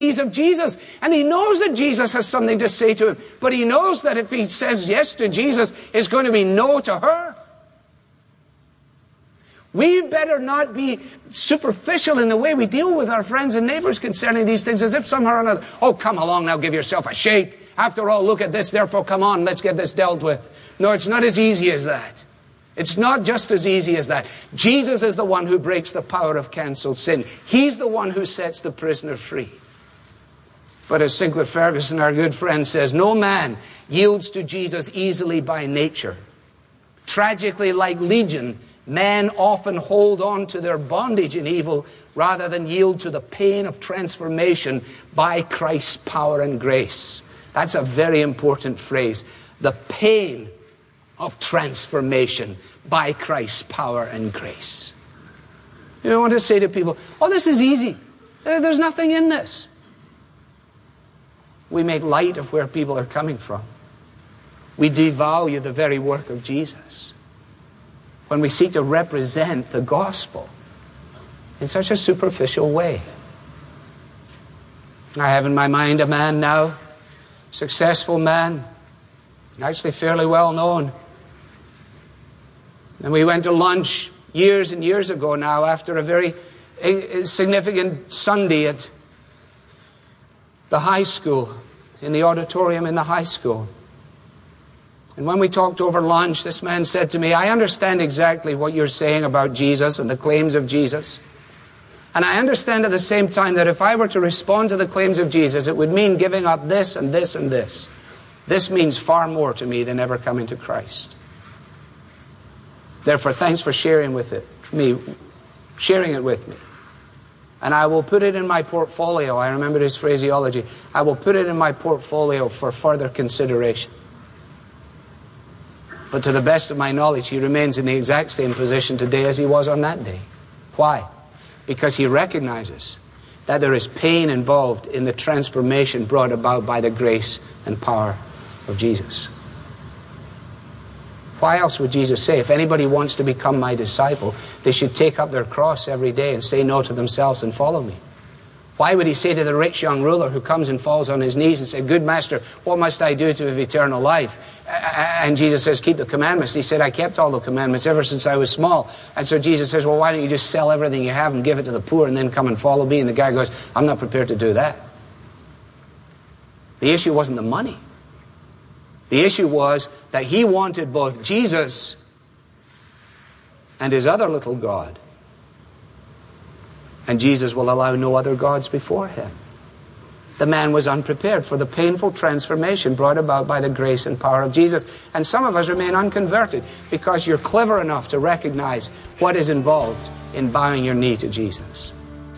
of Jesus. And he knows that Jesus has something to say to him. But he knows that if he says yes to Jesus, it's going to be no to her. We better not be superficial in the way we deal with our friends and neighbors concerning these things, as if somehow or another, oh, come along now, give yourself a shake. After all, look at this, therefore come on, let's get this dealt with. No, it's not as easy as that. It's not just as easy as that. Jesus is the one who breaks the power of cancelled sin. He's the one who sets the prisoner free. But as Sinclair Ferguson, our good friend, says, no man yields to Jesus easily by nature. Tragically, like Legion, men often hold on to their bondage in evil rather than yield to the pain of transformation by Christ's power and grace. That's a very important phrase. The pain of transformation by Christ's power and grace. You don't want to say to people, oh, this is easy. There's nothing in this. We make light of where people are coming from. We devalue the very work of Jesus when we seek to represent the gospel in such a superficial way. I have in my mind a man now, successful man, actually fairly well known. And we went to lunch years and years ago now after a very significant Sunday at the high school, in the auditorium in the high school. And when we talked over lunch, this man said to me, I understand exactly what you're saying about Jesus and the claims of Jesus. And I understand at the same time that if I were to respond to the claims of Jesus, it would mean giving up this and this and this. This means far more to me than ever coming to Christ. Therefore, thanks for sharing it with me. And I will put it in my portfolio. I remember his phraseology. I will put it in my portfolio for further consideration. But to the best of my knowledge, he remains in the exact same position today as he was on that day. Why? Because he recognizes that there is pain involved in the transformation brought about by the grace and power of Jesus. Why else would Jesus say, if anybody wants to become my disciple, they should take up their cross every day and say no to themselves and follow me? Why would he say to the rich young ruler who comes and falls on his knees and says, good master, what must I do to have eternal life? And Jesus says, keep the commandments. He said, I kept all the commandments ever since I was small. And so Jesus says, well, why don't you just sell everything you have and give it to the poor and then come and follow me? And the guy goes, I'm not prepared to do that. The issue wasn't the money. The issue was that he wanted both Jesus and his other little god. And Jesus will allow no other gods before him. The man was unprepared for the painful transformation brought about by the grace and power of Jesus. And some of us remain unconverted because you're clever enough to recognize what is involved in bowing your knee to Jesus.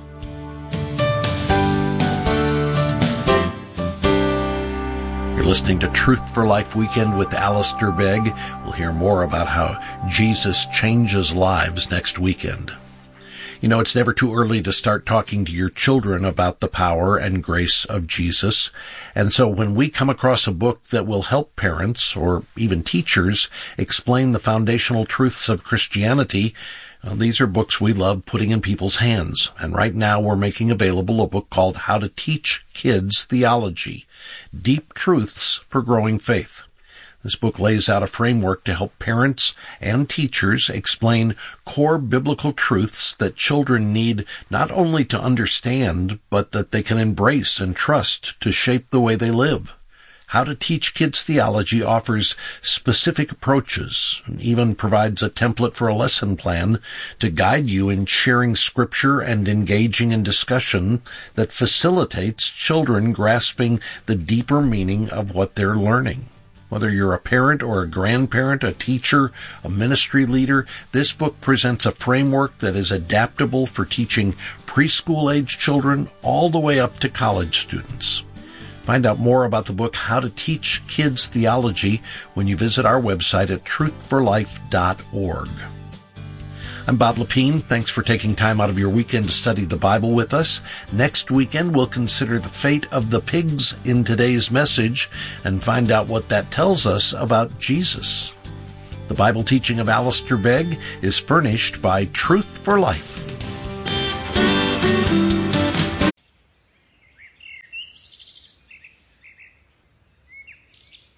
You're listening to Truth for Life Weekend with Alistair Begg. We'll hear more about how Jesus changes lives next weekend. You know, it's never too early to start talking to your children about the power and grace of Jesus. And so when we come across a book that will help parents or even teachers explain the foundational truths of Christianity, these are books we love putting in people's hands. And right now we're making available a book called How to Teach Kids Theology: Deep Truths for Growing Faith. This book lays out a framework to help parents and teachers explain core biblical truths that children need not only to understand, but that they can embrace and trust to shape the way they live. How to Teach Kids Theology offers specific approaches and even provides a template for a lesson plan to guide you in sharing scripture and engaging in discussion that facilitates children grasping the deeper meaning of what they're learning. Whether you're a parent or a grandparent, a teacher, a ministry leader, this book presents a framework that is adaptable for teaching preschool-age children all the way up to college students. Find out more about the book How to Teach Kids Theology when you visit our website at truthforlife.org. I'm Bob Lepine. Thanks for taking time out of your weekend to study the Bible with us. Next weekend, we'll consider the fate of the pigs in today's message and find out what that tells us about Jesus. The Bible teaching of Alistair Begg is furnished by Truth for Life.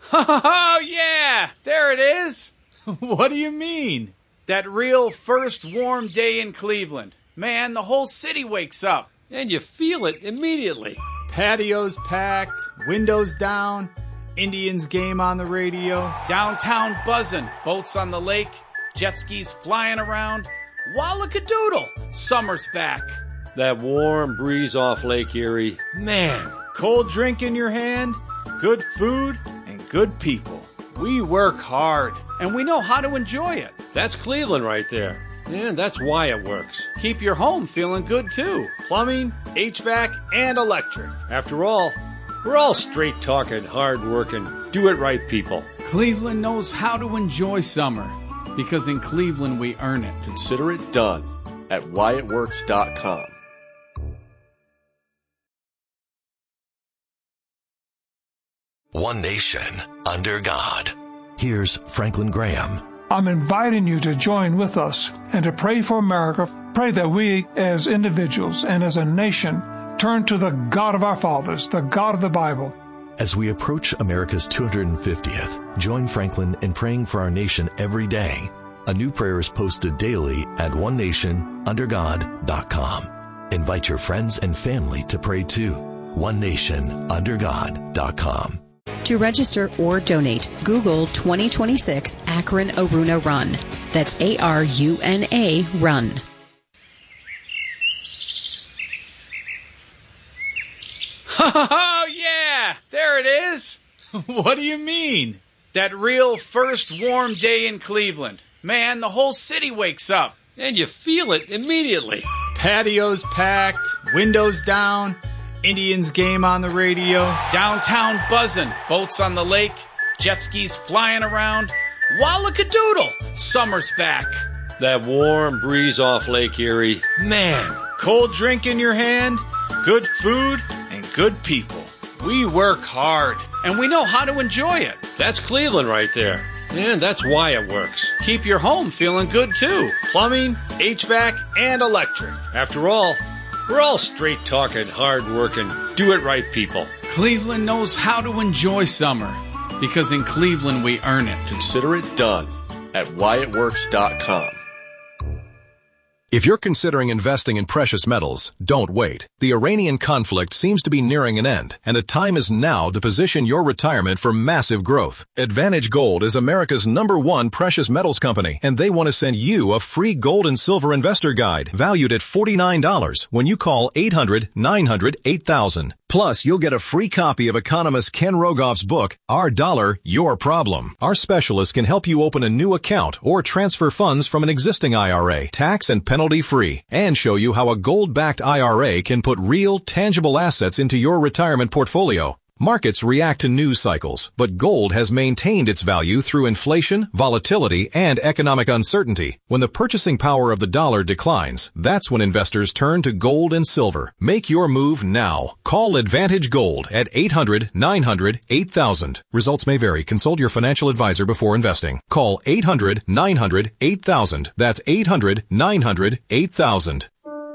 Oh, yeah! There it is! What do you mean? That real first warm day in Cleveland. Man, the whole city wakes up. And you feel it immediately. Patios packed, windows down, Indians game on the radio, downtown buzzing, boats on the lake, jet skis flying around. Wallackadoodle! Summer's back. That warm breeze off Lake Erie. Man, cold drink in your hand, good food, and good people. We work hard, and we know how to enjoy it. That's Cleveland right there. And that's why it works. Keep your home feeling good, too. Plumbing, HVAC, and electric. After all, we're all straight-talking, hard-working, do-it-right people. Cleveland knows how to enjoy summer, because in Cleveland we earn it. Consider it done at whyitworks.com. One nation under God. Here's Franklin Graham. I'm inviting you to join with us and to pray for America. Pray that we as individuals and as a nation turn to the God of our fathers, the God of the Bible. As we approach America's 250th, join Franklin in praying for our nation every day. A new prayer is posted daily at onenationundergod.com. Invite your friends and family to pray too. onenationundergod.com. To register or donate, Google 2026 Akron Aruna Run. That's ARUNA Run. Oh, yeah! There it is! What do you mean? That real first warm day in Cleveland. Man, the whole city wakes up. And you feel it immediately. Patios packed, windows down, Indians game on the radio, downtown buzzing, boats on the lake, jet skis flying around. Wallackadoodle! Summer's back. That warm breeze off Lake Erie. Man, cold drink in your hand, good food, and good people. We work hard, and we know how to enjoy it. That's Cleveland right there. And that's why it works. Keep your home feeling good, too. Plumbing, HVAC, and electric. After all, we're all straight-talking, hard-working, do-it-right people. Cleveland knows how to enjoy summer, because in Cleveland we earn it. Consider it done at whyitworks.com. If you're considering investing in precious metals, don't wait. The Iranian conflict seems to be nearing an end, and the time is now to position your retirement for massive growth. Advantage Gold is America's #1 precious metals company, and they want to send you a free gold and silver investor guide valued at $49 when you call 800-900-8000. Plus, you'll get a free copy of economist Ken Rogoff's book, Our Dollar, Your Problem. Our specialists can help you open a new account or transfer funds from an existing IRA, tax and penalty-free, and show you how a gold-backed IRA can put real, tangible assets into your retirement portfolio. Markets react to news cycles, but gold has maintained its value through inflation, volatility, and economic uncertainty. When the purchasing power of the dollar declines, that's when investors turn to gold and silver. Make your move now. Call Advantage Gold at 800-900-8000. Results may vary. Consult your financial advisor before investing. Call 800-900-8000. That's 800-900-8000.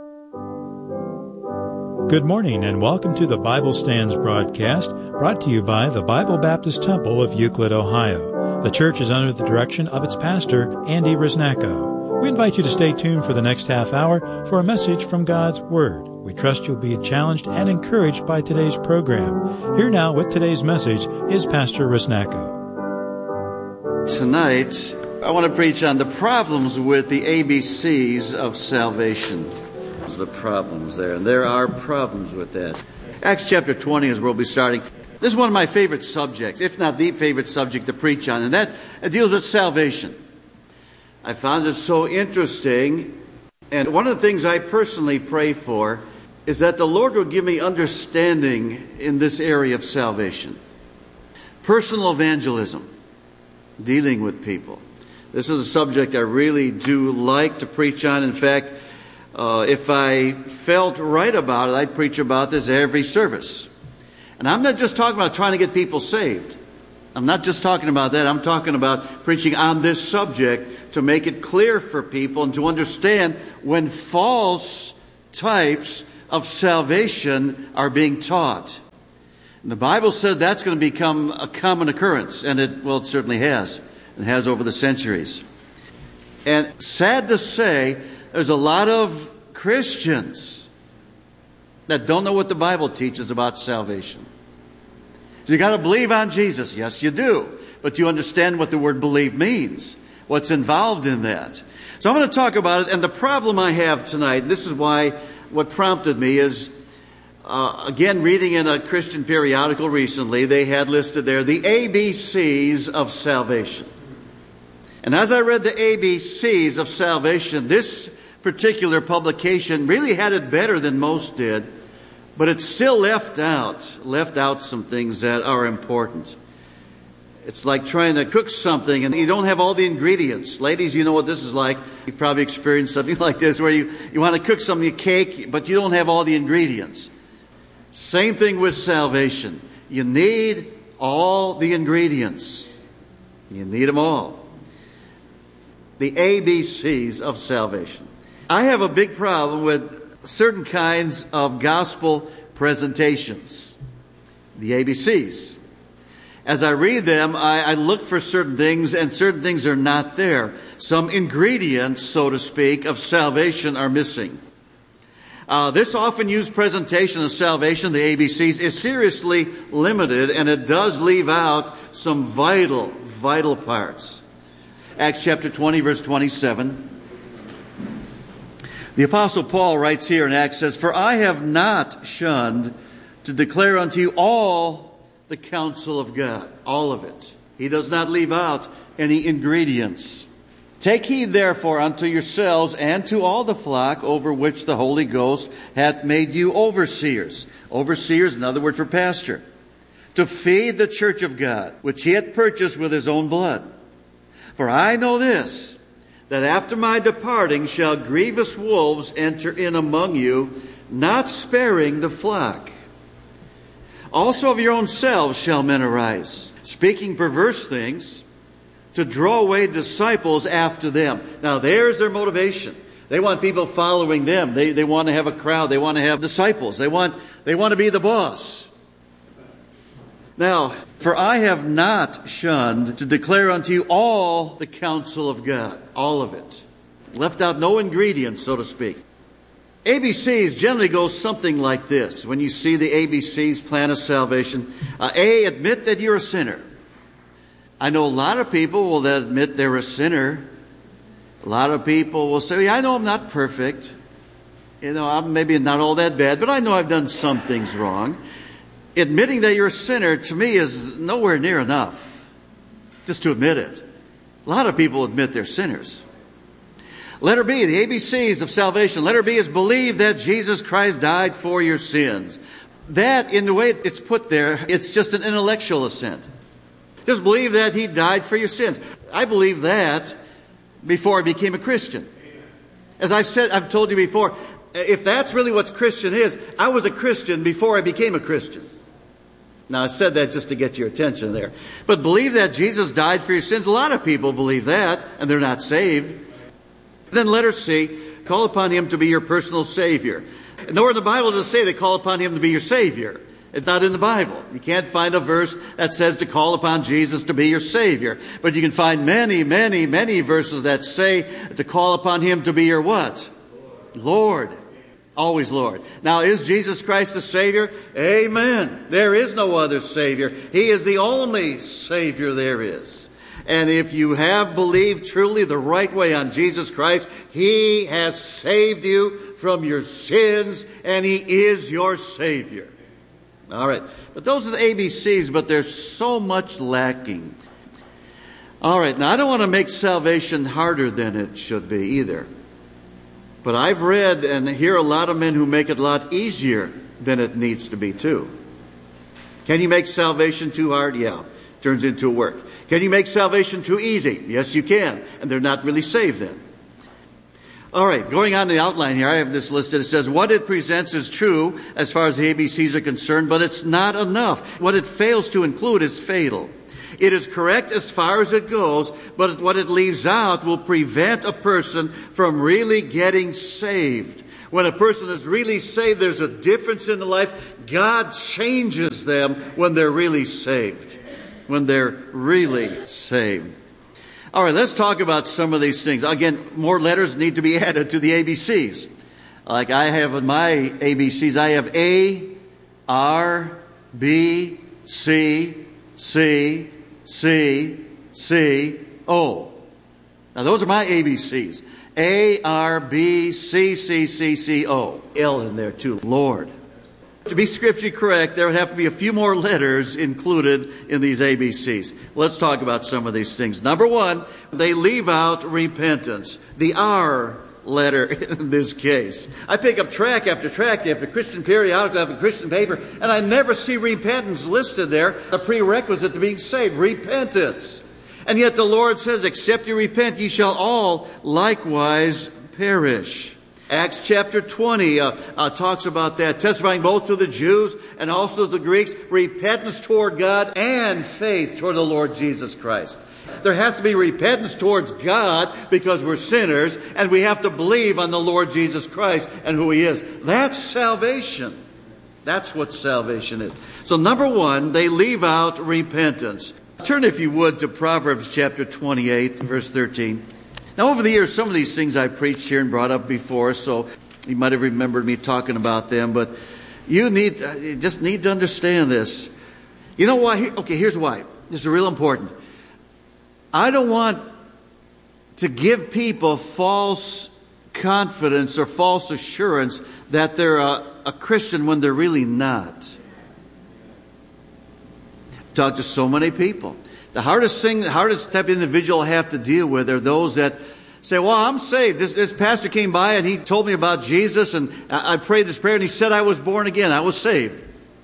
Good morning and welcome to the Bible Stands broadcast, brought to you by the Bible Baptist Temple of Euclid, Ohio. The church is under the direction of its pastor, Andy Risnacko. We invite you to stay tuned for the next half hour for a message from God's Word. We trust you'll be challenged and encouraged by today's program. Here now with today's message is Pastor Risnacko. Tonight, I want to preach on the problems with the ABCs of salvation. The problems there, and there are problems with that. Acts chapter 20 is where we'll be starting. This is one of my favorite subjects, if not the favorite subject to preach on, and that deals with salvation. I found it so interesting, and one of the things I personally pray for is that the Lord will give me understanding in this area of salvation. Personal evangelism, dealing with people. This is a subject I really do like to preach on. In fact, if I felt right about it, I'd preach about this every service. And I'm not just talking about trying to get people saved. I'm not just talking about that. I'm talking about preaching on this subject to make it clear for people and to understand when false types of salvation are being taught. And the Bible said that's going to become a common occurrence, and it certainly has. It has over the centuries. And sad to say, there's a lot of Christians that don't know what the Bible teaches about salvation. So you got to believe on Jesus. Yes, you do. But you understand what the word believe means, what's involved in that. So I'm going to talk about it. And the problem I have tonight, this is why what prompted me is, again, reading in a Christian periodical recently, they had listed there the ABCs of salvation. And as I read the ABCs of salvation, this particular publication really had it better than most did, but it still left out some things that are important. It's like trying to cook something and you don't have all the ingredients. Ladies, you know what this is like. You've probably experienced something like this where you want to cook something, a cake, but you don't have all the ingredients. Same thing with salvation. You need all the ingredients. You need them all. The ABCs of salvation. I have a big problem with certain kinds of gospel presentations. The ABCs. As I read them, I look for certain things, and certain things are not there. Some ingredients, so to speak, of salvation are missing. This often used presentation of salvation, the ABCs, is seriously limited, and it does leave out some vital parts. Acts chapter 20, verse 27. The Apostle Paul writes here in Acts, says, "For I have not shunned to declare unto you all the counsel of God." All of it. He does not leave out any ingredients. "Take heed therefore unto yourselves and to all the flock over which the Holy Ghost hath made you overseers." Overseers, another word for pastor. "To feed the church of God, which he hath purchased with his own blood. For I know this, that after my departing shall grievous wolves enter in among you, not sparing the flock. Also of your own selves shall men arise, speaking perverse things, to draw away disciples after them." Now there's their motivation. They want people following them. They want to have a crowd. They want to have disciples. They want to be the boss. Now, "For I have not shunned to declare unto you all the counsel of God." All of it. Left out no ingredients, so to speak. ABCs generally go something like this. When you see the ABCs plan of salvation. A, admit that you're a sinner. I know a lot of people will admit they're a sinner. A lot of people will say, "I know I'm not perfect. I'm maybe not all that bad, but I know I've done some things wrong." Admitting that you're a sinner, to me, is nowhere near enough. Just to admit it. A lot of people admit they're sinners. Letter B, the ABCs of salvation. Letter B is believe that Jesus Christ died for your sins. That, in the way it's put there, it's just an intellectual assent. Just believe that he died for your sins. I believe that before I became a Christian. As I've told you before, if that's really what Christian is, I was a Christian before I became a Christian. Now, I said that just to get your attention there. But believe that Jesus died for your sins. A lot of people believe that, and they're not saved. Then letter C, call upon him to be your personal Savior. Nowhere in the Bible does it say to call upon him to be your Savior. It's not in the Bible. You can't find a verse that says to call upon Jesus to be your Savior. But you can find many, many, many verses that say to call upon him to be your what? Lord. Always Lord. Now, is Jesus Christ the Savior? Amen. There is no other Savior. He is the only Savior there is. And if you have believed truly the right way on Jesus Christ, he has saved you from your sins, and he is your Savior. All right. But those are the ABCs, but there's so much lacking. All right. Now, I don't want to make salvation harder than it should be either. But I've read and hear a lot of men who make it a lot easier than it needs to be too. Can you make salvation too hard? Yeah. Turns into a work. Can you make salvation too easy? Yes, you can. And they're not really saved then. All right, going on to the outline here, I have this listed. It says, what it presents is true as far as the ABCs are concerned, but it's not enough. What it fails to include is fatal. It is correct as far as it goes, but what it leaves out will prevent a person from really getting saved. When a person is really saved, there's a difference in the life. God changes them when they're really saved. When they're really saved. All right, let's talk about some of these things. Again, more letters need to be added to the ABCs. Like I have in my ABCs, I have A, R, B, C, C, C, C, O. Now those are my ABCs. A, R, B, C, C, C, C, O. L in there too, Lord. To be scripturally correct, there would have to be a few more letters included in these ABCs. Let's talk about some of these things. Number one, they leave out repentance. The R letter in this case. I pick up tract after tract after Christian periodical after Christian paper, and I never see repentance listed there, a prerequisite to being saved. Repentance. And yet the Lord says, except you repent, ye shall all likewise perish. Acts chapter 20 talks about that, testifying both to the Jews and also to the Greeks, repentance toward God and faith toward the Lord Jesus Christ. There has to be repentance towards God because we're sinners, and we have to believe on the Lord Jesus Christ and who He is. That's salvation. That's what salvation is. So number one, they leave out repentance. Turn, if you would, to Proverbs chapter 28, verse 13. Now, over the years, some of these things I preached here and brought up before, so you might have remembered me talking about them, but you just need to understand this. You know why? Okay, here's why. This is real important. I don't want to give people false confidence or false assurance that they're a Christian when they're really not. I've talked to so many people. The hardest type of individual I have to deal with are those that say, well, I'm saved. This pastor came by and he told me about Jesus, and I prayed this prayer and he said I was born again. I was saved.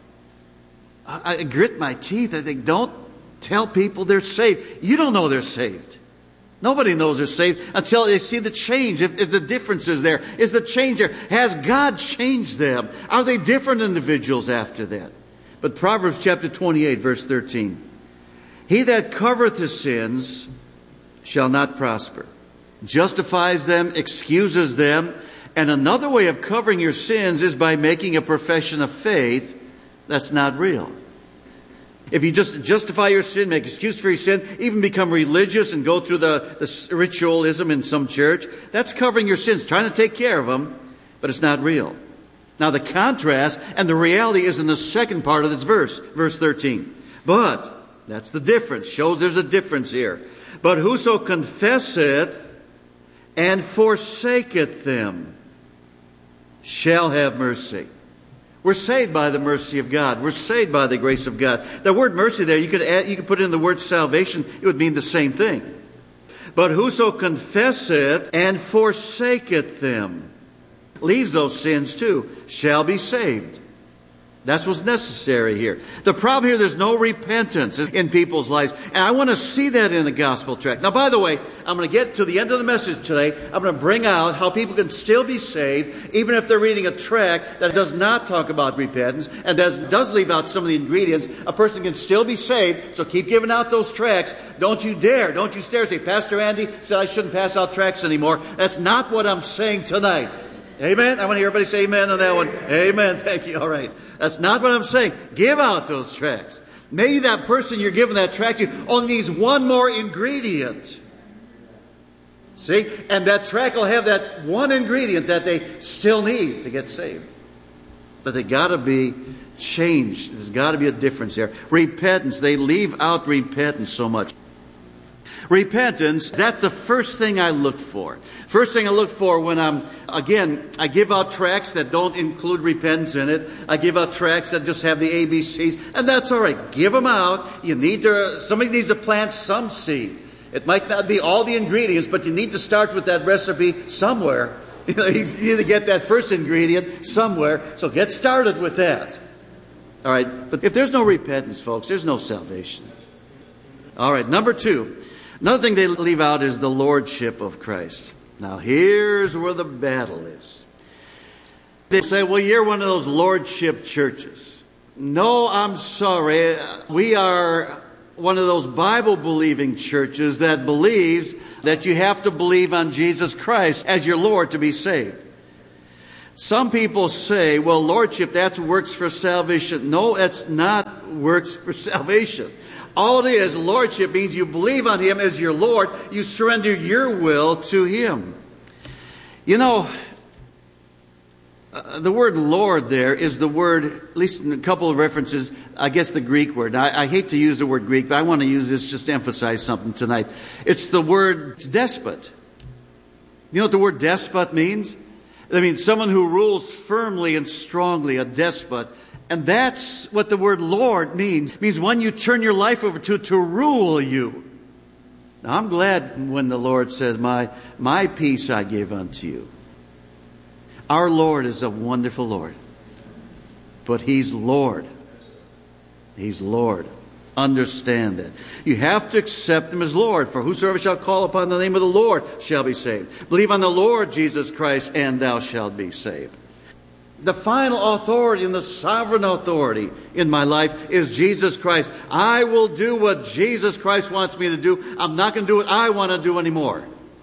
I grit my teeth. I think, don't tell people they're saved. You don't know they're saved. Nobody knows they're saved until they see the change. If the difference is there, is the change there? Has God changed them? Are they different individuals after that? But Proverbs chapter 28, verse 13. He that covereth his sins shall not prosper, justifies them, excuses them. And another way of covering your sins is by making a profession of faith that's not real. If you just justify your sin, make excuse for your sin, even become religious and go through the ritualism in some church, that's covering your sins, trying to take care of them, but it's not real. Now the contrast and the reality is in the second part of this verse, verse 13. But, that's the difference, shows there's a difference here. But whoso confesseth and forsaketh them shall have mercy. We're saved by the mercy of God. We're saved by the grace of God. The word mercy there, you could put in the word salvation, it would mean the same thing. But whoso confesseth and forsaketh them, leaves those sins too, shall be saved. That's what's necessary here. The problem here, there's no repentance in people's lives. And I want to see that in the gospel tract. Now, by the way, I'm going to get to the end of the message today. I'm going to bring out how people can still be saved, even if they're reading a tract that does not talk about repentance and does leave out some of the ingredients. A person can still be saved, so keep giving out those tracts. Don't you dare say, Pastor Andy said I shouldn't pass out tracts anymore. That's not what I'm saying tonight. Amen? I want to hear everybody say amen on that one. Amen. Thank you. All right. That's not what I'm saying. Give out those tracts. Maybe that person you're giving that tract to only needs one more ingredient. See? And that tract will have that one ingredient that they still need to get saved. But they got to be changed. There's got to be a difference there. Repentance. They leave out repentance so much. Repentance, that's the first thing I look for. First thing I look for when I give out tracts that don't include repentance in it. I give out tracts that just have the ABCs, and that's all right. Give them out. Somebody needs to plant some seed. It might not be all the ingredients, but you need to start with that recipe somewhere. You need to get that first ingredient somewhere, so get started with that. All right, but if there's no repentance, folks, there's no salvation. All right, number two. Another thing they leave out is the lordship of Christ. Now, here's where the battle is. They say, well, you're one of those lordship churches. No, I'm sorry. We are one of those Bible-believing churches that believes that you have to believe on Jesus Christ as your Lord to be saved. Some people say, well, lordship, that's works for salvation. No, it's not works for salvation. All it is, lordship means you believe on Him as your Lord. You surrender your will to Him. You know, the word Lord there is the word, at least in a couple of references, I guess the Greek word. I hate to use the word Greek, but I want to use this just to emphasize something tonight. It's the word despot. You know what the word despot means? It means someone who rules firmly and strongly, a despot. And that's what the word Lord means. It means one you turn your life over to rule you. Now, I'm glad when the Lord says, my peace I give unto you. Our Lord is a wonderful Lord. But He's Lord. He's Lord. Understand that. You have to accept Him as Lord. For whosoever shall call upon the name of the Lord shall be saved. Believe on the Lord Jesus Christ, and thou shalt be saved. The final authority and the sovereign authority in my life is Jesus Christ. I will do what Jesus Christ wants me to do. I'm not going to do what I want to do anymore.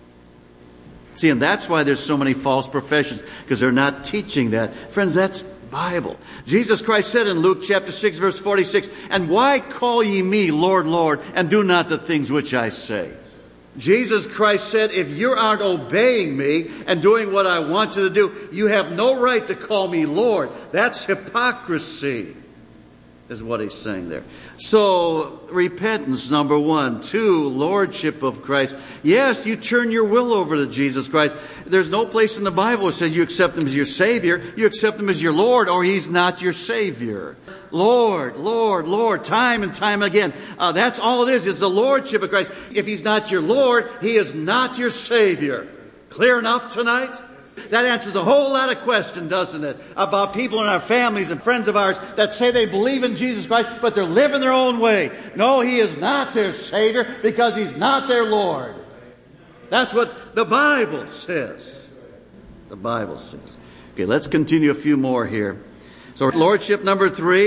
See, and that's why there's so many false professions, because they're not teaching that. Friends, that's Bible. Jesus Christ said in Luke chapter 6, verse 46, "And why call ye me Lord, Lord, and do not the things which I say?" Jesus Christ said, if you aren't obeying me and doing what I want you to do, you have no right to call me Lord. That's hypocrisy, is what He's saying there. So, repentance, number 1. 2, lordship of Christ. Yes, you turn your will over to Jesus Christ. There's no place in the Bible that says you accept Him as your Savior. You accept Him as your Lord, or He's not your Savior. Lord, Lord, Lord, time and time again. That's all it is the lordship of Christ. If He's not your Lord, He is not your Savior. Clear enough tonight? That answers a whole lot of questions, doesn't it? About people in our families and friends of ours that say they believe in Jesus Christ, but they're living their own way. No, He is not their Savior because He's not their Lord. That's what the Bible says. The Bible says. Okay, let's continue a few more here. So, lordship number 3.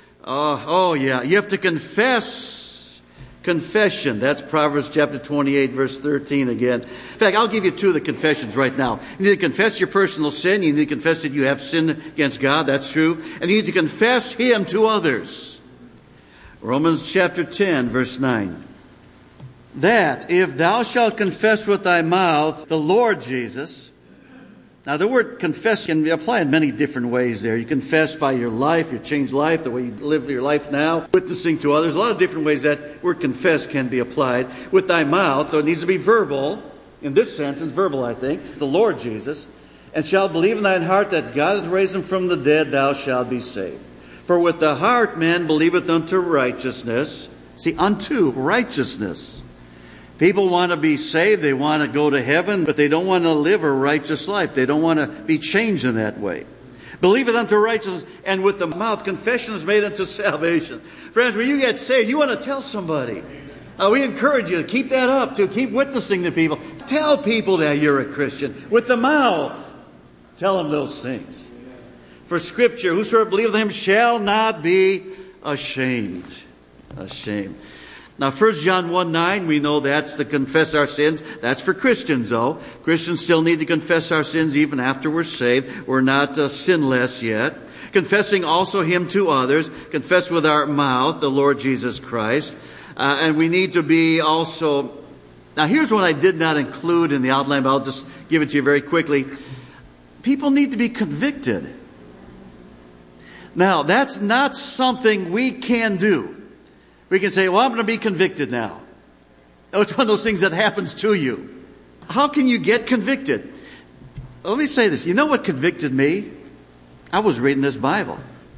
You have to confess. Confession. That's Proverbs chapter 28, verse 13 again. In fact, I'll give you 2 of the confessions right now. You need to confess your personal sin. You need to confess that you have sinned against God. That's true. And you need to confess Him to others. Romans chapter 10, verse 9. That if thou shalt confess with thy mouth the Lord Jesus. Now, the word confess can be applied in many different ways there. You confess by your life, your changed life, the way you live your life now, witnessing to others. A lot of different ways that word confess can be applied. With thy mouth, though it needs to be verbal. In this sense, it's verbal, I think. The Lord Jesus. And shalt believe in thine heart that God hath raised Him from the dead, thou shalt be saved. For with the heart man believeth unto righteousness. See, unto righteousness. People want to be saved, they want to go to heaven, but they don't want to live a righteous life. They don't want to be changed in that way. Believeth unto righteousness, and with the mouth confession is made unto salvation. Friends, when you get saved, you want to tell somebody. We encourage you to keep that up, to keep witnessing to people. Tell people that you're a Christian. With the mouth, tell them those things. For Scripture, whosoever believeth Him shall not be ashamed. Ashamed. Now, 1 John 1:9, we know that's to confess our sins. That's for Christians, though. Christians still need to confess our sins even after we're saved. We're not sinless yet. Confessing also Him to others. Confess with our mouth the Lord Jesus Christ. And we need to be also... Now, here's what I did not include in the outline, but I'll just give it to you very quickly. People need to be convicted. Now, that's not something we can do. We can say, well, I'm going to be convicted now. It's one of those things that happens to you. How can you get convicted? Let me say this. You know what convicted me? I was reading this Bible.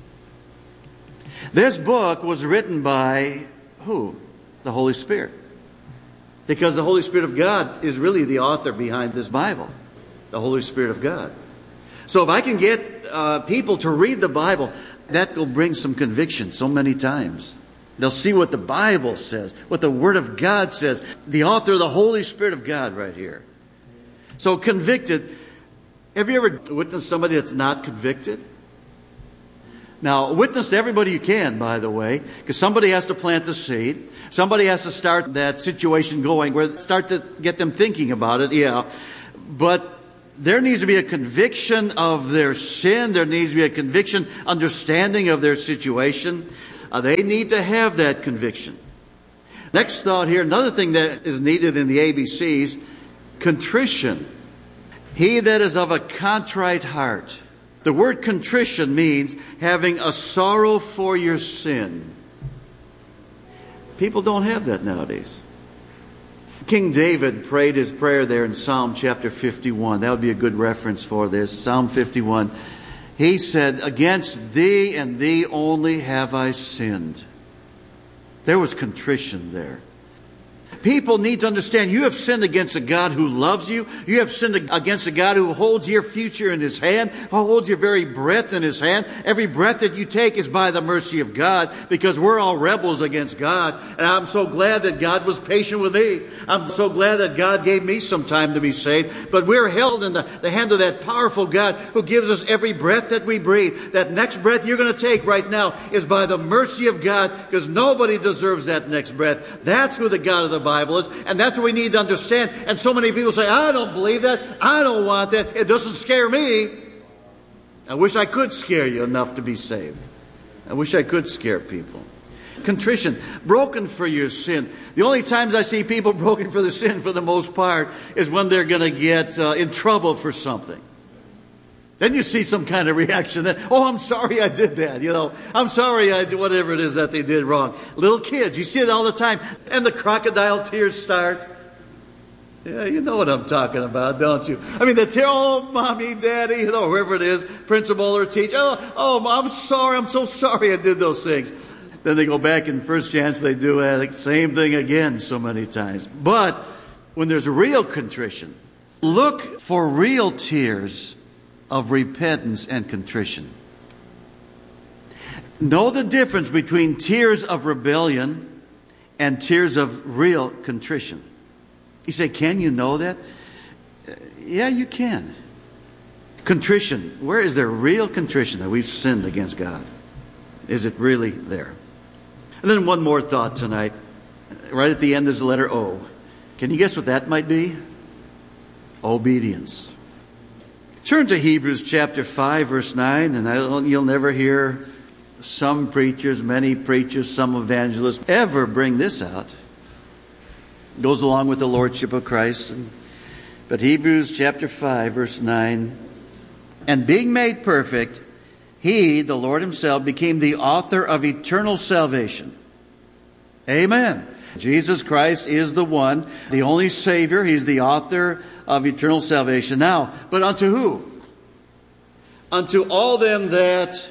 This book was written by who? The Holy Spirit. Because the Holy Spirit of God is really the author behind this Bible. The Holy Spirit of God. So if I can get people to read the Bible, that will bring some conviction so many times. They'll see what the Bible says, what the Word of God says. The author, the Holy Spirit of God right here. So convicted. Have you ever witnessed somebody that's not convicted? Now, witness to everybody you can, by the way, because somebody has to plant the seed. Somebody has to start that situation going, where start to get them thinking about it, yeah. But There needs to be a conviction of their sin. There needs to be a conviction, understanding of their situation. They need to have that conviction. Next thought here, another thing that is needed in the ABCs, contrition. He that is of a contrite heart. The word contrition means having a sorrow for your sin. People don't have that nowadays. King David prayed his prayer there in Psalm chapter 51. That would be a good reference for this. Psalm 51. He said, against thee and thee only have I sinned. There was contrition there. People need to understand you have sinned against a God who loves you. You have sinned against a God who holds your future in His hand, who holds your very breath in His hand. Every breath that you take is by the mercy of God, because we're all rebels against God. And I'm so glad that God was patient with me. I'm so glad that God gave me some time to be saved. But we're held in the hand of that powerful God who gives us every breath that we breathe. That next breath you're going to take right now is by the mercy of God, because nobody deserves that next breath. That's who the God of the Bible is, and that's what we need to understand. And so many people say, I don't believe that, I don't want that, it doesn't scare me. I wish I could scare you enough to be saved. I wish I could scare people. Contrition, broken for your sin. The only times I see people broken for the sin, for the most part, is when they're going to get in trouble for something. Then you see some kind of reaction that, oh, I'm sorry I did that. I'm sorry I did whatever it is that they did wrong. Little kids, you see it all the time. And the crocodile tears start. Yeah, you know what I'm talking about, don't you? I mean, the tear, oh, mommy, daddy, whoever it is, principal or teacher. Oh, I'm sorry, I'm so sorry I did those things. Then they go back and first chance they do that same thing again so many times. But when there's real contrition, look for real tears of repentance and contrition. Know the difference between tears of rebellion and tears of real contrition. You say, can you know that? Yeah, you can. Contrition. Where is there real contrition that we've sinned against God? Is it really there? And then one more thought tonight. Right at the end is the letter O. Can you guess what that might be? Obedience. Turn to Hebrews chapter 5, verse 9, and you'll never hear some preachers, many preachers, some evangelists ever bring this out. It goes along with the Lordship of Christ. But Hebrews chapter 5, verse 9, and being made perfect, He, the Lord Himself, became the author of eternal salvation. Amen. Jesus Christ is the one, the only Savior. He's the author of eternal salvation. Now, but unto who? Unto all them that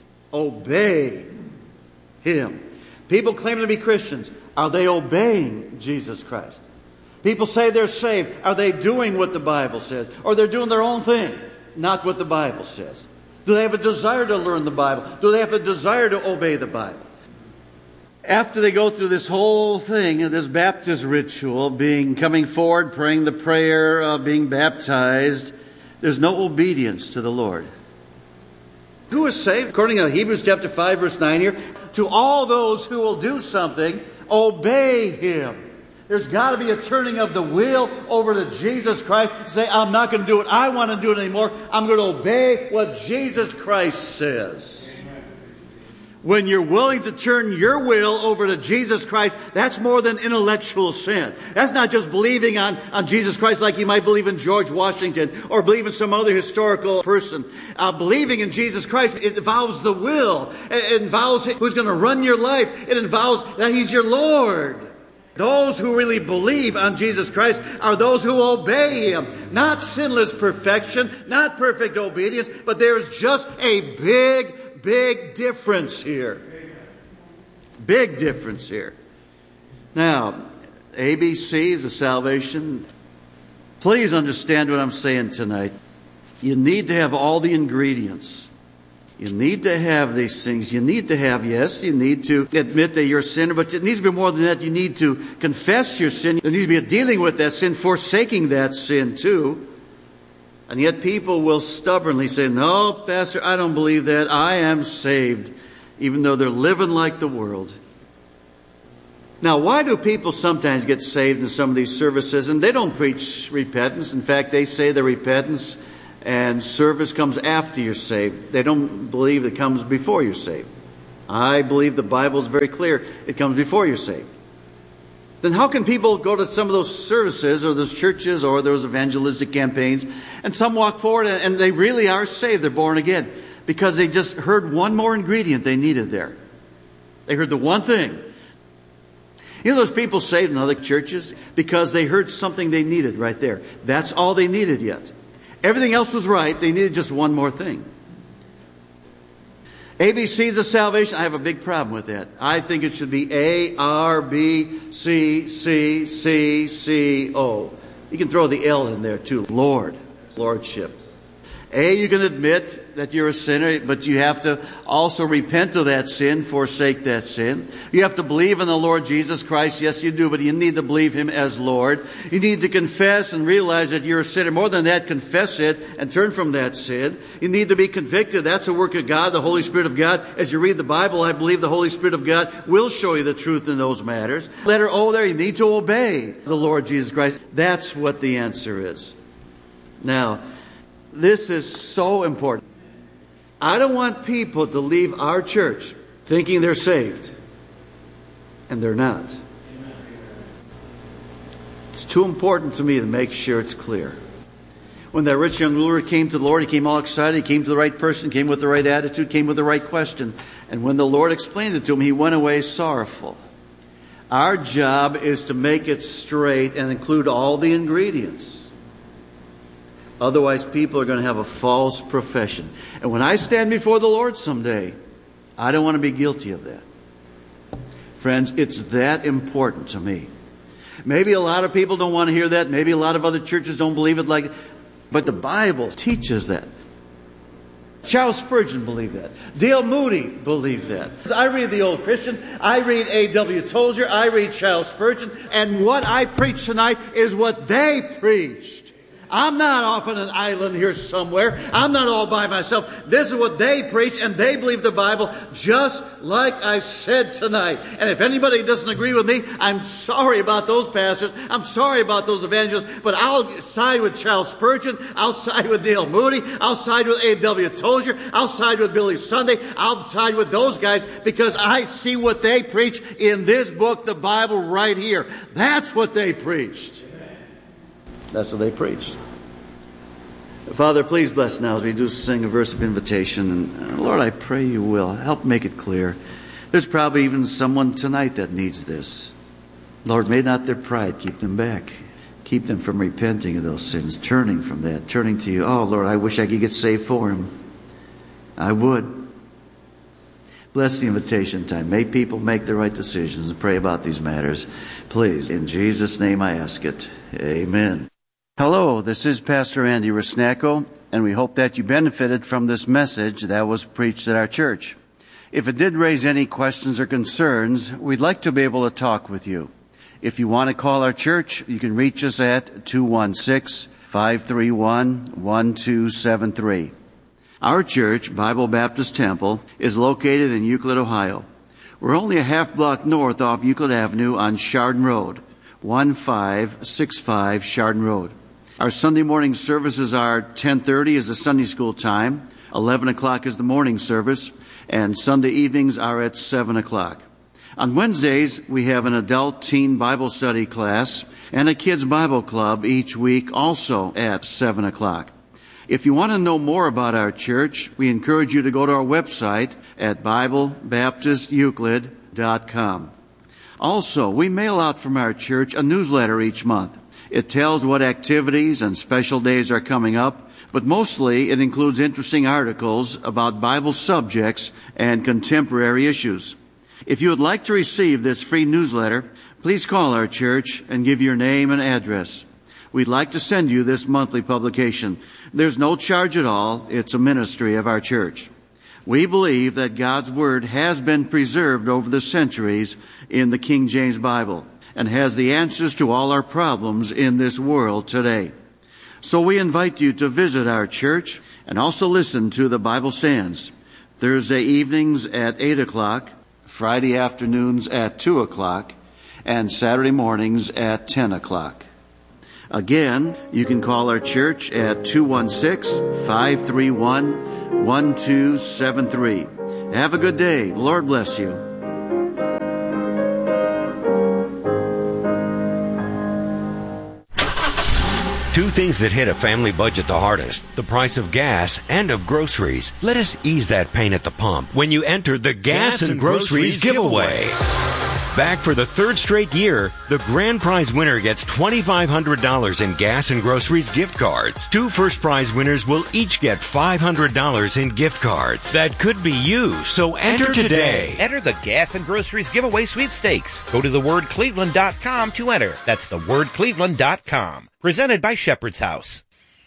obey Him. People claim to be Christians. Are they obeying Jesus Christ? People say they're saved. Are they doing what the Bible says? Or they're doing their own thing, not what the Bible says? Do they have a desire to learn the Bible? Do they have a desire to obey the Bible? After they go through this whole thing, this baptist ritual, coming forward, praying the prayer, being baptized, there's no obedience to the Lord. Who is saved? According to Hebrews chapter 5, verse 9 here, to all those who will do something, obey Him. There's got to be a turning of the will over to Jesus Christ. Say, I'm not going to do what I want to do it anymore. I'm going to obey what Jesus Christ says. When you're willing to turn your will over to Jesus Christ, that's more than intellectual sin. That's not just believing on Jesus Christ like you might believe in George Washington or believe in some other historical person. Believing in Jesus Christ, it involves the will. It involves who's going to run your life. It involves that He's your Lord. Those who really believe on Jesus Christ are those who obey Him. Not sinless perfection, not perfect obedience, but there's just a big difference here. Big difference here. Now, ABC is a salvation. Please understand what I'm saying tonight. You need to have all the ingredients. You need to have these things. You need to have, yes, you need to admit that you're a sinner, but it needs to be more than that. You need to confess your sin. There needs to be a dealing with that sin, forsaking that sin too. And yet people will stubbornly say, no, Pastor, I don't believe that. I am saved, even though they're living like the world. Now, why do people sometimes get saved in some of these services? And they don't preach repentance. In fact, they say the repentance and service comes after you're saved. They don't believe it comes before you're saved. I believe the Bible is very clear. It comes before you're saved. Then how can people go to some of those services or those churches or those evangelistic campaigns and some walk forward and they really are saved, they're born again, because they just heard one more ingredient they needed there. They heard the one thing. You know those people saved in other churches because they heard something they needed right there. That's all they needed yet. Everything else was right. They needed just one more thing. ABCs of salvation, I have a big problem with that. I think it should be A, R, B, C, C, C, C, O. You can throw the L in there too. Lord, Lordship. A, you can admit that you're a sinner, but you have to also repent of that sin, forsake that sin. You have to believe in the Lord Jesus Christ. Yes, you do, but you need to believe Him as Lord. You need to confess and realize that you're a sinner. More than that, confess it and turn from that sin. You need to be convicted. That's a work of God, the Holy Spirit of God. As you read the Bible, I believe the Holy Spirit of God will show you the truth in those matters. Letter O there, you need to obey the Lord Jesus Christ. That's what the answer is. Now, this is so important. I don't want people to leave our church thinking they're saved, and they're not. It's too important to me to make sure it's clear. When that rich young ruler came to the Lord, he came all excited, he came to the right person, came with the right attitude, came with the right question. And when the Lord explained it to him, he went away sorrowful. Our job is to make it straight and include all the ingredients. Otherwise, people are going to have a false profession. And when I stand before the Lord someday, I don't want to be guilty of that. Friends, it's that important to me. Maybe a lot of people don't want to hear that. Maybe a lot of other churches don't believe it like, but the Bible teaches that. Charles Spurgeon believed that. Dale Moody believed that. I read the Old Christian. I read A.W. Tozer. I read Charles Spurgeon. And what I preach tonight is what they preached. I'm not off on an island here somewhere. I'm not all by myself. This is what they preach, and they believe the Bible just like I said tonight. And if anybody doesn't agree with me, I'm sorry about those pastors. I'm sorry about those evangelists. But I'll side with Charles Spurgeon. I'll side with Dale Moody. I'll side with A.W. Tozer. I'll side with Billy Sunday. I'll side with those guys because I see what they preach in this book, the Bible, right here. That's what they preached. That's what they preached. Father, please bless now as we do sing a verse of invitation. And Lord, I pray you will. Help make it clear. There's probably even someone tonight that needs this. Lord, may not their pride keep them back. Keep them from repenting of those sins, turning from that, turning to you. Oh, Lord, I wish I could get saved for him. I would. Bless the invitation time. May people make the right decisions and pray about these matters. Please, in Jesus' name I ask it. Amen. Hello, this is Pastor Andy Rusnacko, and we hope that you benefited from this message that was preached at our church. If it did raise any questions or concerns, we'd like to be able to talk with you. If you want to call our church, you can reach us at 216-531-1273. Our church, Bible Baptist Temple, is located in Euclid, Ohio. We're only a half block north off Euclid Avenue on Chardon Road, 1565 Chardon Road. Our Sunday morning services are 10:30 is the Sunday school time, 11 o'clock is the morning service, and Sunday evenings are at 7 o'clock. On Wednesdays, we have an adult teen Bible study class and a kids Bible club each week, also at 7 o'clock. If you want to know more about our church, we encourage you to go to our website at BibleBaptistEuclid.com. Also, we mail out from our church a newsletter each month. It tells what activities and special days are coming up, but mostly it includes interesting articles about Bible subjects and contemporary issues. If you would like to receive this free newsletter, please call our church and give your name and address. We'd like to send you this monthly publication. There's no charge at all. It's a ministry of our church. We believe that God's Word has been preserved over the centuries in the King James Bible and has the answers to all our problems in this world today. So we invite you to visit our church and also listen to the Bible Stands Thursday evenings at 8 o'clock, Friday afternoons at 2 o'clock, and Saturday mornings at 10 o'clock. Again, you can call our church at 216-531-1273. Have a good day. Lord bless you. Two things that hit a family budget the hardest: the price of gas and of groceries. Let us ease that pain at the pump when you enter the Gas and Groceries Giveaway. Back for the third straight year, the grand prize winner gets $2,500 in Gas and Groceries gift cards. Two first prize winners will each get $500 in gift cards. That could be you, so enter today. Enter the Gas and Groceries Giveaway sweepstakes. Go to thewordcleveland.com to enter. That's thewordcleveland.com. Presented by Shepherd's House.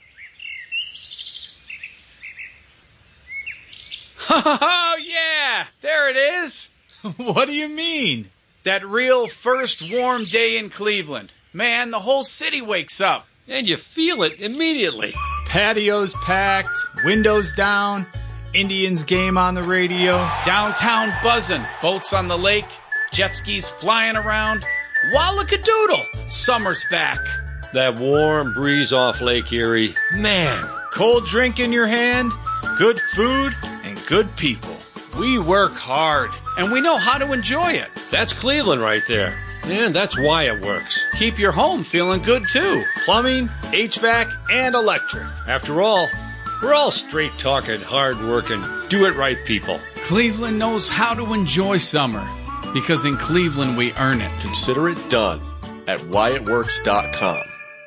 Oh, yeah! There it is! What do you mean? That real first warm day in Cleveland. Man, the whole city wakes up. And you feel it immediately. Patios packed, windows down, Indians game on the radio, downtown buzzing, boats on the lake, jet skis flying around. Wallackadoodle! Summer's back. That warm breeze off Lake Erie. Man. Cold drink in your hand, good food, and good people. We work hard, and we know how to enjoy it. That's Cleveland right there. And that's why it works. Keep your home feeling good, too. Plumbing, HVAC, and electric. After all, we're all straight-talking, hard-working, do-it-right people. Cleveland knows how to enjoy summer, because in Cleveland we earn it. Consider it done at whyitworks.com.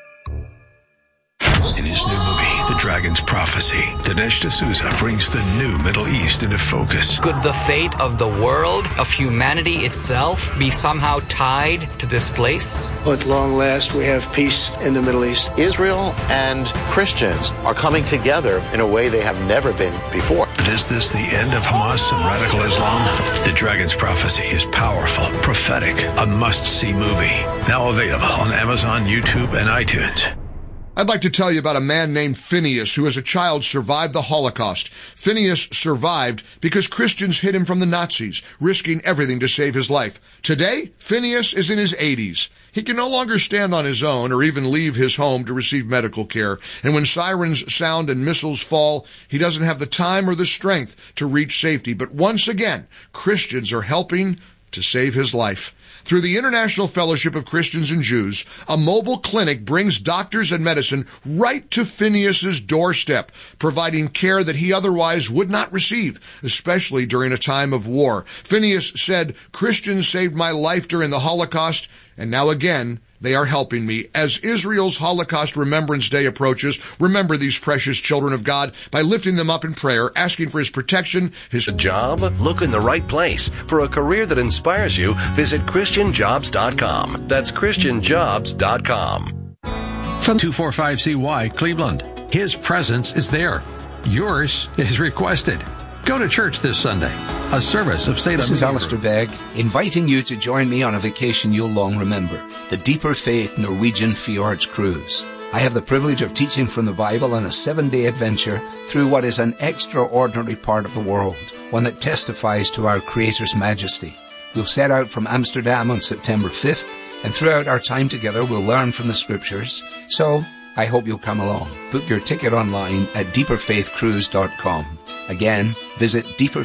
In his new movie, The Dragon's Prophecy, Dinesh D'Souza brings the new Middle East into focus. Could the fate of the world, of humanity itself, be somehow tied to this place? At long last, we have peace in the Middle East. Israel and Christians are coming together in a way they have never been before. But is this the end of Hamas and radical Islam? The Dragon's Prophecy is powerful, prophetic, a must-see movie. Now available on Amazon, YouTube, and iTunes. I'd like to tell you about a man named Phineas who as a child survived the Holocaust. Phineas survived because Christians hid him from the Nazis, risking everything to save his life. Today, Phineas is in his 80s. He can no longer stand on his own or even leave his home to receive medical care. And when sirens sound and missiles fall, he doesn't have the time or the strength to reach safety. But once again, Christians are helping to save his life. Through the International Fellowship of Christians and Jews, a mobile clinic brings doctors and medicine right to Phineas's doorstep, providing care that he otherwise would not receive, especially during a time of war. Phineas said, "Christians saved my life during the Holocaust, and now again, they are helping me." As Israel's Holocaust Remembrance Day approaches, remember these precious children of God by lifting them up in prayer, asking for his protection, his job. Look in the right place. For a career that inspires you, visit ChristianJobs.com. That's ChristianJobs.com. From 245CY Cleveland, his presence is there. Yours is requested. Go to church this Sunday. A service of Salem. This is Alistair Begg, inviting you to join me on a vacation you'll long remember, the Deeper Faith Norwegian Fjords Cruise. I have the privilege of teaching from the Bible on a 7-day adventure through what is an extraordinary part of the world, one that testifies to our Creator's majesty. We'll set out from Amsterdam on September 5th, and throughout our time together we'll learn from the Scriptures. So, I hope you'll come along. Book your ticket online at deeperfaithcruise.com. Again, visit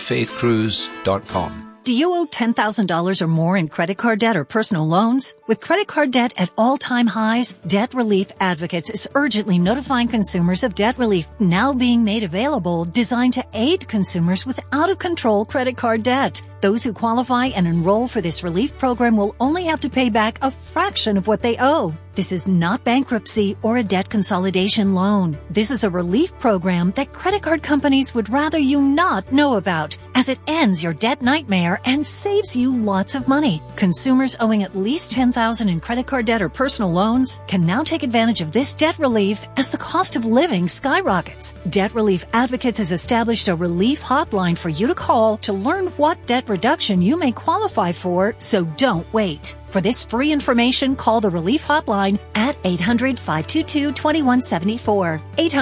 deeperfaithcruise.com. Do you owe $10,000 or more in credit card debt or personal loans? With credit card debt at all-time highs, Debt Relief Advocates is urgently notifying consumers of debt relief now being made available, designed to aid consumers with out-of-control credit card debt. Those who qualify and enroll for this relief program will only have to pay back a fraction of what they owe. This is not bankruptcy or a debt consolidation loan. This is a relief program that credit card companies would rather you not know about, as it ends your debt nightmare and saves you lots of money. Consumers owing at least $10,000 in credit card debt or personal loans can now take advantage of this debt relief as the cost of living skyrockets. Debt Relief Advocates has established a relief hotline for you to call to learn what debt reduction you may qualify for, so don't wait. For this free information, call the Relief Hotline at 800-522-2174.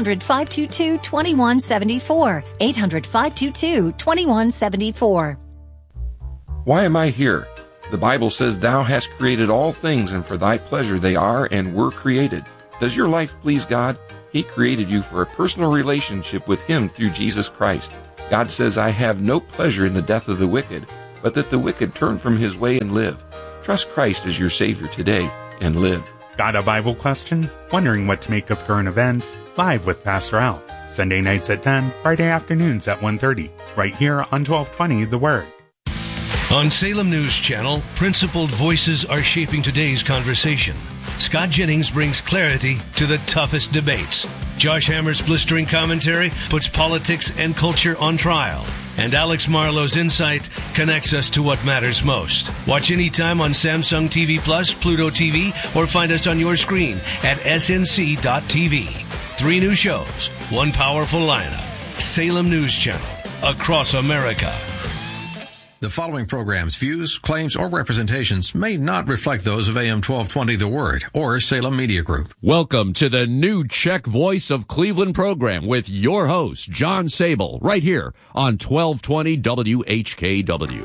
800-522-2174. 800-522-2174. Why am I here? The Bible says, "Thou hast created all things, and for thy pleasure they are and were created." Does your life please God? He created you for a personal relationship with Him through Jesus Christ. God says, "I have no pleasure in the death of the wicked, but that the wicked turn from his way and live." Trust Christ as your Savior today and live. Got a Bible question? Wondering what to make of current events? Live with Pastor Al. Sunday nights at 10, Friday afternoons at 1:30. Right here on 1220 The Word. On Salem News Channel, principled voices are shaping today's conversation. Scott Jennings brings clarity to the toughest debates. Josh Hammer's blistering commentary puts politics and culture on trial. And Alex Marlowe's insight connects us to what matters most. Watch anytime on Samsung TV Plus, Pluto TV, or find us on your screen at snc.tv. 3 new shows, 1 powerful lineup. Salem News Channel, across America. The following program's views, claims, or representations may not reflect those of AM 1220 The Word or Salem Media Group. Welcome to the new Czech Voice of Cleveland program with your host, John Sable, right here on 1220 WHKW.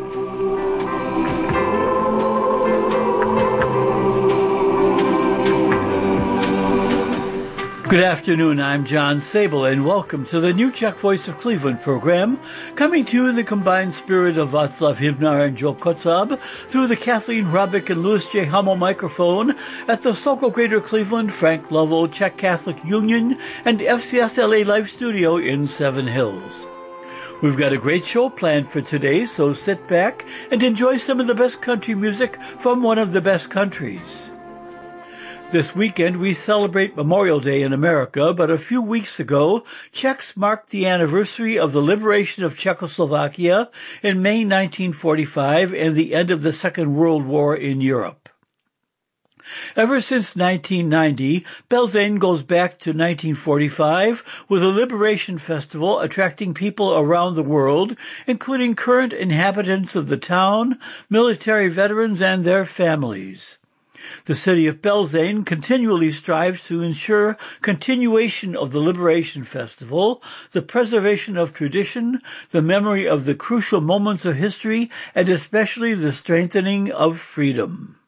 Good afternoon, I'm John Sable, and welcome to the new Czech Voice of Cleveland program, coming to you in the combined spirit of Václav Hivnar and Joe Kotzab through the Kathleen Robick and Louis J. Hummel microphone at the Sokol Greater Cleveland, Frank Lovell Czech Catholic Union, and FCS LA Live Studio in Seven Hills. We've got a great show planned for today, so sit back and enjoy some of the best country music from one of the best countries. This weekend, we celebrate Memorial Day in America, but a few weeks ago, Czechs marked the anniversary of the liberation of Czechoslovakia in May 1945 and the end of the Second World War in Europe. Ever since 1990, Belzane goes back to 1945 with a Liberation Festival attracting people around the world, including current inhabitants of the town, military veterans, and their families. The city of Belzane continually strives to ensure continuation of the Liberation Festival, the preservation of tradition, the memory of the crucial moments of history, and especially the strengthening of freedom.